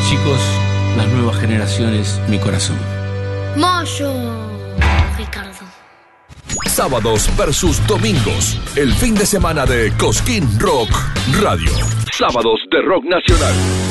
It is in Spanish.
chicos, las nuevas generaciones, mi corazón. Moyo, Ricardo. Sábados versus domingos. El fin de semana de Cosquín Rock Radio. Sábados de Rock Nacional.